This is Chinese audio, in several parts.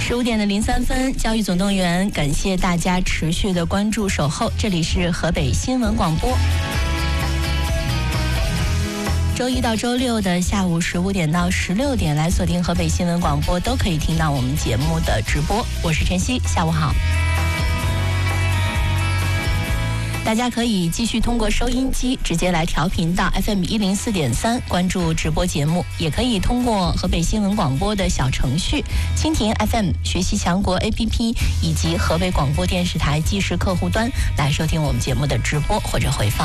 15:03，教育总动员，感谢大家持续的关注守候，这里是河北新闻广播。周一到周六的下午15点到16点来锁定河北新闻广播，都可以听到我们节目的直播。我是晨曦，下午好。大家可以继续通过收音机直接来调频到 FM 104.3关注直播节目，也可以通过河北新闻广播的小程序、蜻蜓 FM、学习强国 APP 以及河北广播电视台即时客户端来收听我们节目的直播或者回放。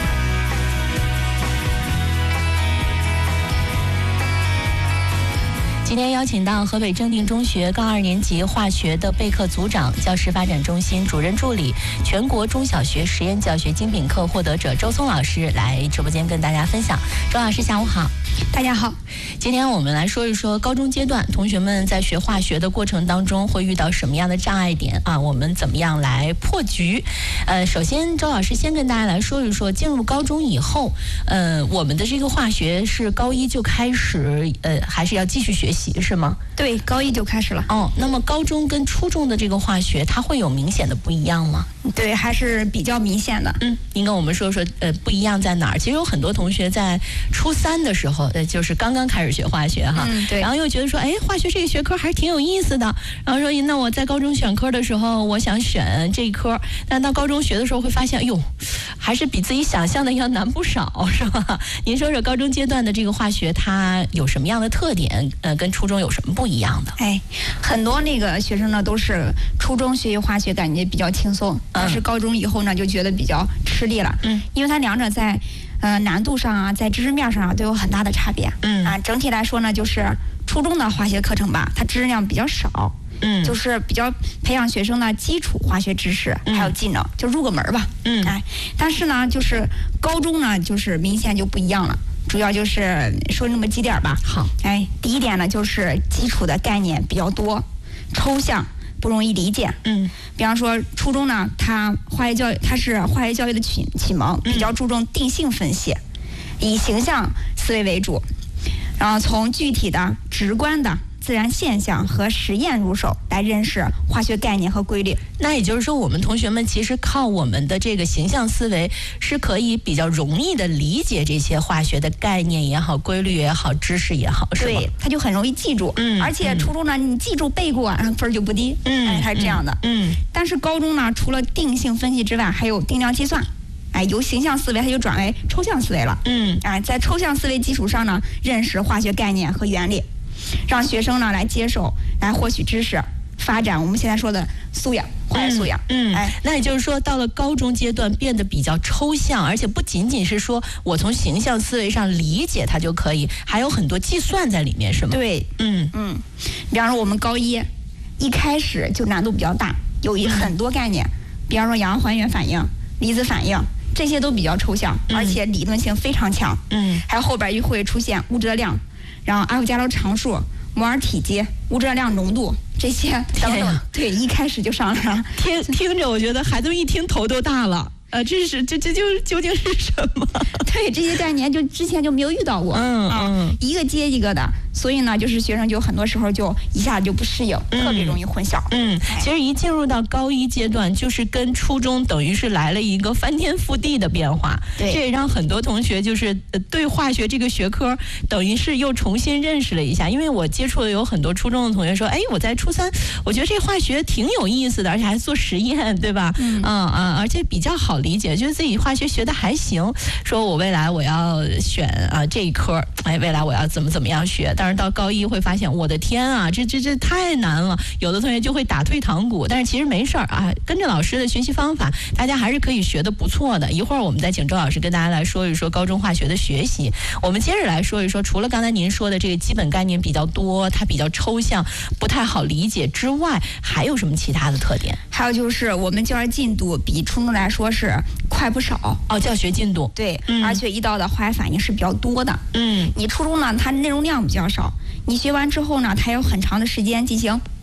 今天邀请到河北正定中学高2年级化学的备课组长、教师发展中心主任助理、全国中小学实验教学精品课获得者周松老师来直播间跟大家分享。周老师，下午好。 大家好， 今天我们来说一说高中阶段同学们在学化学的过程当中会遇到什么样的障碍点啊？我们怎么样来破局？首先周老师先跟大家来说一说，进入高中以后，我们的这个化学是高一就开始，还是要继续学习是吗？ 对，高一就开始了。 哦，那么高中跟初中的这个化学，它会有明显的不一样吗？ 对，还是比较明显的。 您跟我们说说，不一样在哪儿？其实有很多同学在初3的时候，就是刚刚开始学化学哈， 对， 然后又觉得说，化学这个学科还是挺有意思的，然后说，那我在高中选科的时候，我想选这一科，但到高中学的时候会发现，还是比自己想象的要难不少，是吧？您说说高中阶段的这个化学，它有什么样的特点？跟初中有什么不一样的？ 很多那个学生呢，都是初中学习化学感觉比较轻松，但是高中以后呢，就觉得比较吃力了。因为它两者在难度上啊，在知识面上啊，都有很大的差别。整体来说呢，就是初中的化学课程吧，它知识量比较少。就是比较培养学生的基础化学知识还有技能，就入个门吧。但是呢，就是高中呢，就是明显就不一样了。主要就是说那么几点吧。 好。 第一点呢，就是基础的概念比较多，抽象不容易理解。比方说初中呢，它是化学教育的启蒙，比较注重定性分析，以形象思维为主，然后从具体的、直观的自然现象和实验入手来认识化学概念和规律。 那也就是说，我们同学们其实靠我们的这个形象思维是可以比较容易的理解这些化学的概念也好、规律也好、知识也好，是吗？ 对，它就很容易记住。而且初中呢，你记住背过，分就不低。它是这样的。但是高中呢，除了定性分析之外，还有定量计算。由形象思维它就转为抽象思维了。在抽象思维基础上呢，认识化学概念和原理，让学生呢来接受，来获取知识，发展我们现在说的素养，化学素养。 那也就是说，到了高中阶段变得比较抽象，而且不仅仅是说我从形象思维上理解它就可以，还有很多计算在里面，是吗？ 对。比方说我们高一开始就难度比较大，有很多概念，比方说氧还原反应、离子反应。这些都比较抽象，而且理论性非常强。还有后边又会出现物质的量，然后阿伏加罗常数、摩尔体积、物质的量、浓度这些等等。对，一开始就上来了。 听着，我觉得孩子们一听头都大了。这究竟是什么？ 对，这些概念就之前就没有遇到过。一个接一个的，所以呢，就是学生就很多时候就一下子就不适应，特别容易混淆。 其实一进入到高一阶段，就是跟初中等于是来了一个翻天覆地的变化。 对， 这也让很多同学就是对化学这个学科等于是又重新认识了一下。因为我接触的有很多初中的同学说，我在初3，我觉得这化学挺有意思的，而且还做实验，对吧？而且比较好理解，觉得自己化学学的还行，说我未来我要选这一科，未来我要怎么样学。但是到高一会发现，我的天啊，这太难了，有的同学就会打退堂鼓。但是其实没事儿啊，跟着老师的学习方法，大家还是可以学的不错的。一会儿我们再请周老师跟大家来说一说高中化学的学习。我们接着来说一说，除了刚才您说的这个基本概念比较多，它比较抽象，不太好理解之外，还有什么其他的特点？ 还有就是我们教学进度比初中来说是快不少。 教学进度。 对，而且遇到的化学反应是比较多的。你初中呢，它内容量比较少，你学完之后呢，它有很长的时间进行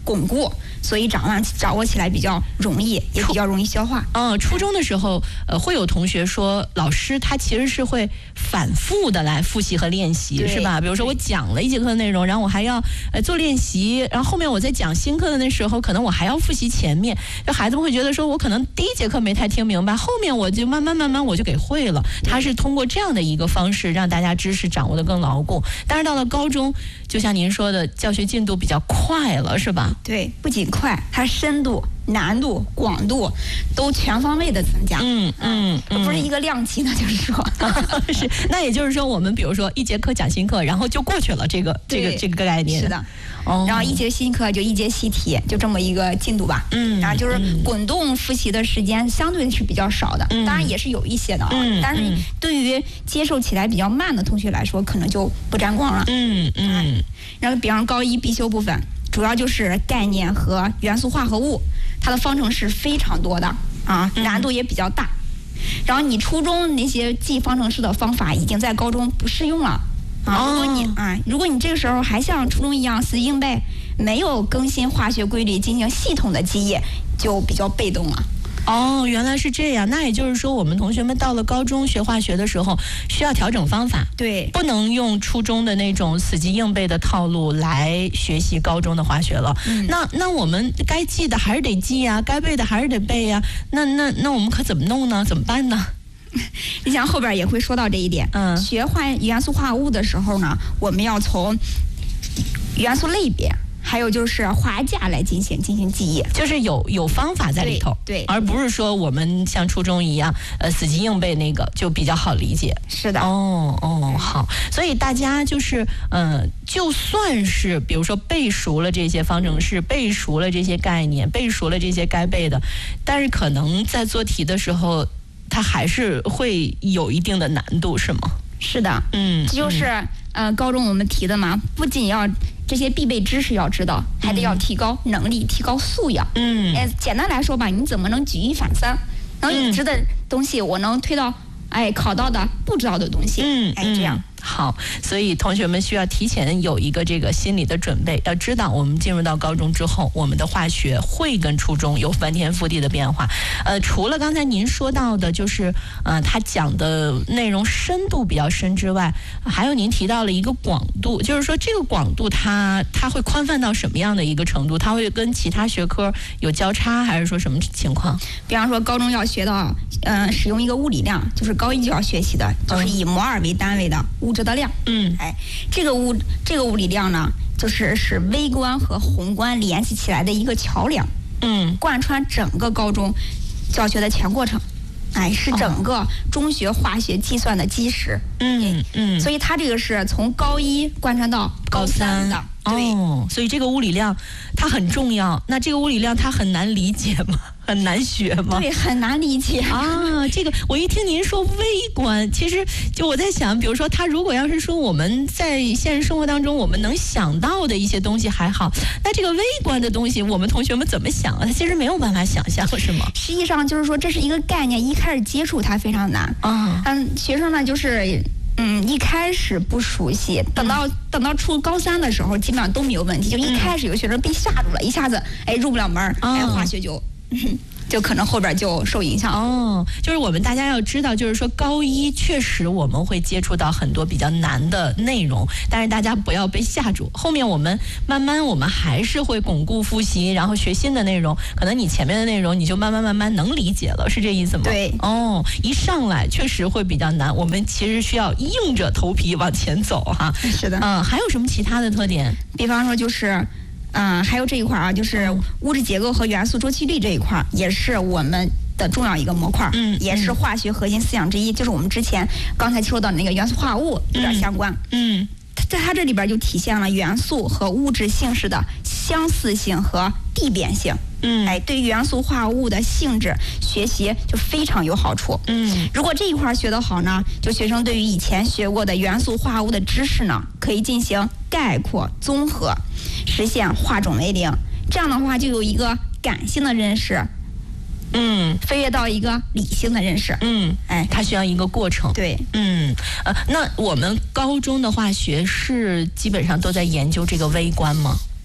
巩固，所以掌握起来比较容易，也比较容易消化。 初中的时候，会有同学说，老师他其实是会反复的来复习和练习，是吧？比如说我讲了一节课的内容，然后我还要做练习，然后后面我在讲新课的那时候，可能我还要复习前面。就孩子们会觉得说，我可能第一节课没太听明白，后面我就慢慢我就给会了。他是通过这样的一个方式，让大家知识掌握得更牢固。但是到了高中，就像您说的，教学进度比较快了，是吧？ 对，不仅快，它深度、难度、广度都全方位的增加。不是一个量级的，就是说， 是。那也就是说，我们比如说一节课讲新课，然后就过去了这个概念。 是的。然后一节新课就一节习题，就这么一个进度吧。然后就是滚动复习的时间相对是比较少的，当然也是有一些的啊。但是对于接受起来比较慢的同学来说，可能就不沾光了。然后比方高一必修部分，主要就是概念和元素化合物，它的方程式非常多的啊，难度也比较大。然后你初中那些记方程式的方法已经在高中不适用了。如果你这个时候还像初中一样死记硬背，没有更新化学规律进行系统的记忆，就比较被动了。 原来是这样。那也就是说，我们同学们到了高中学化学的时候，需要调整方法。 对， 不能用初中的那种死记硬背的套路来学习高中的化学了。那我们该记的还是得记呀，该背的还是得背呀。那我们可怎么弄呢？怎么办呢？ 你想后边也会说到这一点。学元素化合物的时候呢，我们要从元素类别，还有就是化价来进行记忆， 就是有方法在里头， 对， 而不是说我们像初中一样，死记硬背那个就比较好理解。 是的。 好，所以大家就是就算是比如说背熟了这些方程式，背熟了这些概念，背熟了这些该背的，但是可能在做题的时候，它还是会有一定的难度，是吗？ 是的。这就是高中我们提的嘛，不仅要这些必备知识要知道，还得要提高能力，提高素养。简单来说吧，你怎么能举一反三？能已知的东西，我能推到考到的不知道的东西。这样。 好，所以同学们需要提前有一个这个心理的准备，要知道我们进入到高中之后，我们的化学会跟初中有翻天覆地的变化。除了刚才您说到的，就是他讲的内容深度比较深之外，还有您提到了一个广度，就是说这个广度它会宽泛到什么样的一个程度？它会跟其他学科有交叉，还是说什么情况？ 比方说高中要学到使用一个物理量，就是高一就要学习的，就是以摩尔为单位的物质的量。这个物理量呢，就是微观和宏观联系起来的一个桥梁。贯穿整个高中教学的全过程。是整个中学化学计算的基石。所以它这个是从高一贯穿到高三的。对。 所以这个物理量它很重要。那这个物理量它很难理解吗？很难学吗？ 对，很难理解这个我一听您说微观，其实就我在想，比如说他如果要是说我们在现实生活当中我们能想到的一些东西还好，那这个微观的东西我们同学们怎么想啊？他其实没有办法想象，是吗？ 实际上就是说这是一个概念，一开始接触它非常难。学生呢就是一开始不熟悉，等到初高三的时候基本上都没有问题。就一开始有学生被吓住了，一下子入不了门，化学就可能后边就受影响。 就是我们大家要知道，就是说高一确实我们会接触到很多比较难的内容，但是大家不要被吓住。后面我们慢慢还是会巩固复习，然后学新的内容。可能你前面的内容你就慢慢能理解了，是这意思吗？ 对。 一上来确实会比较难，我们其实需要硬着头皮往前走哈。 是的。 还有什么其他的特点？ 比方说就是。还有这一块就是物质结构和元素周期率这一块，也是我们的重要一个模块，也是化学核心思想之一，就是我们之前刚才说到的那个元素化合物有点相关。在它这里边就体现了元素和物质性质的相似性和递变性。对于元素化合物的性质学习就非常有好处。如果这一块学得好呢，就学生对于以前学过的元素化合物的知识呢，可以进行概括综合，实现化种为零。这样的话就有一个感性的认识，飞跃到一个理性的认识。 它需要一个过程。 对。 那我们高中的化学是基本上都在研究这个微观吗？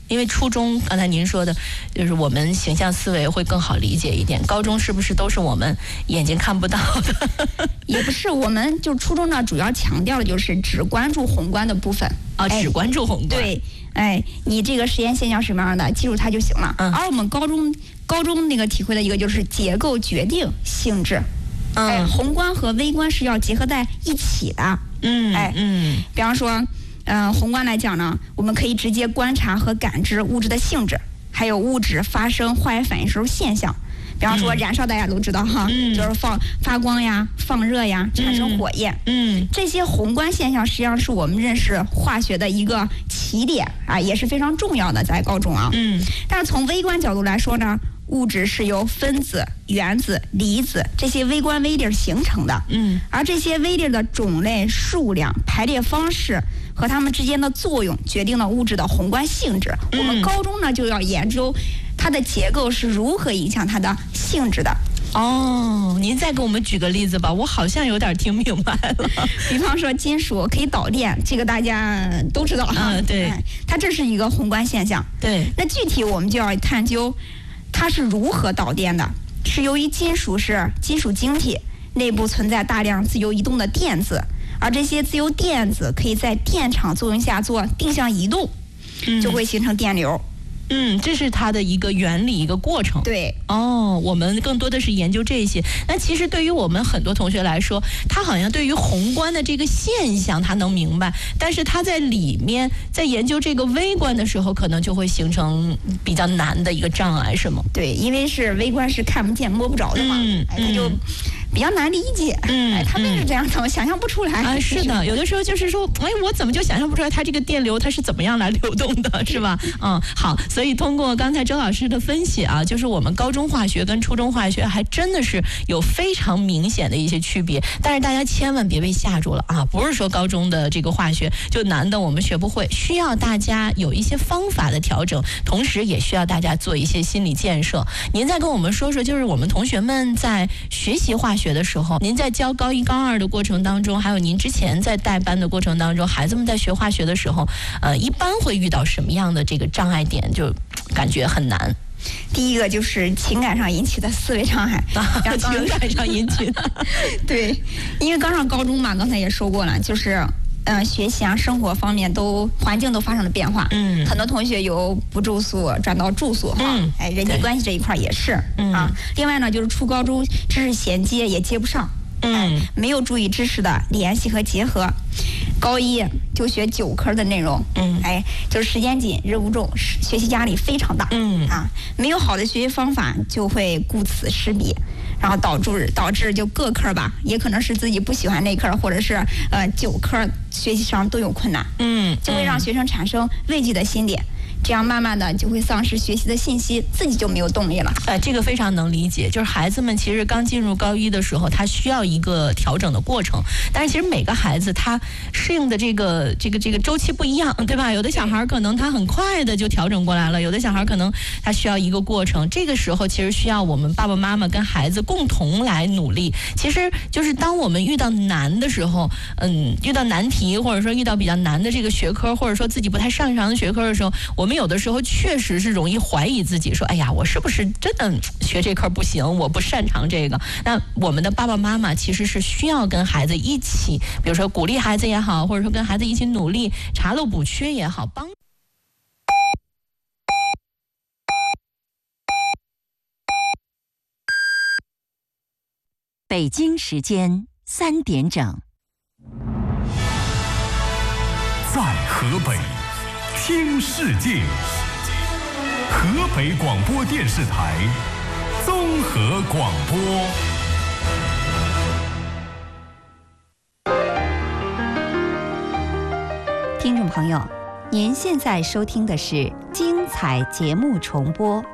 因为初中刚才您说的，就是我们形象思维会更好理解一点。高中是不是都是我们眼睛看不到的？ 也不是，我们就初中呢，主要强调的就是只关注宏观的部分。 只关注宏观。 对，你这个实验现象什么样的，记住它就行了。而我们高中那个体会的一个就是结构决定性质。宏观和微观是要结合在一起的。比方说。宏观来讲呢，我们可以直接观察和感知物质的性质，还有物质发生化学反应时候现象。比方说燃烧，大家都知道哈，就是发光呀、放热呀，产生火焰。这些宏观现象实际上是我们认识化学的一个起点啊，也是非常重要的，在高中啊。但是从微观角度来说呢，物质是由分子、原子、离子这些微观微粒形成的。而这些微粒的种类、数量、排列方式和它们之间的作用，决定了物质的宏观性质。我们高中呢就要研究它的结构是如何影响它的性质的。 您再给我们举个例子吧，我好像有点听明白了。 比方说金属可以导电，这个大家都知道。 对， 它这是一个宏观现象。 对， 那具体我们就要探究它是如何导电的。是由于金属是金属晶体，内部存在大量自由移动的电子，而这些自由电子可以在电场作用下做定向移动，就会形成电流。 这是它的一个原理，一个过程。 对。 我们更多的是研究这些。那其实对于我们很多同学来说，他好像对于宏观的这个现象他能明白，但是他在里面在研究这个微观的时候，可能就会形成比较难的一个障碍，是吗？ 对，因为是微观是看不见摸不着的嘛，它就比较难理解。它为是这样的，我想象不出来。 是的，有的时候就是说，我怎么就想象不出来它这个电流它是怎么样来流动的，是吧？好，所以通过刚才周老师的分析啊，就是我们高中化学跟初中化学还真的是有非常明显的一些区别。但是大家千万别被吓住了啊！不是说高中的这个化学就难的我们学不会，需要大家有一些方法的调整，同时也需要大家做一些心理建设。您再跟我们说说，就是我们同学们在学习化学的时候，您在教高一高二的过程当中，还有您之前在带班的过程当中，孩子们在学化学的时候，一般会遇到什么样的这个障碍点，就感觉很难？ 第一个就是情感上引起的思维障碍。 情感上引起的。 对，因为刚上高中嘛，刚才也说过了，就是学习啊、生活方面环境都发生了变化。很多同学由不住宿转到住宿哈。人际关系这一块也是啊。另外呢，就是初高中知识衔接也接不上。没有注意知识的联系和结合。高一就学9科的内容。就是时间紧、任务重、学习压力非常大。没有好的学习方法，就会顾此失彼，然后导致就各科吧，也可能是自己不喜欢那科，或者是9科学习上都有困难。就会让学生产生畏惧的心理。这样慢慢的就会丧失学习的信心，自己就没有动力了。 这个非常能理解，就是孩子们其实刚进入高一的时候，他需要一个调整的过程。但是其实每个孩子他适应的这个周期不一样，对吧？有的小孩可能他很快的就调整过来了，有的小孩可能他需要一个过程。这个时候其实需要我们爸爸妈妈跟孩子共同来努力。其实就是当我们遇到难的时候，遇到难题，或者说遇到比较难的这个学科，或者说自己不太擅长的学科的时候，我们有的时候确实是容易怀疑自己，说哎呀，我是不是真的学这科不行，我不擅长这个。那我们的爸爸妈妈其实是需要跟孩子一起，比如说鼓励孩子也好，或者说跟孩子一起努力查漏补缺也好，帮北京时间3点整， 在河北听世界，河北广播电视台综合广播。 听众朋友，您现在收听的是精彩节目重播，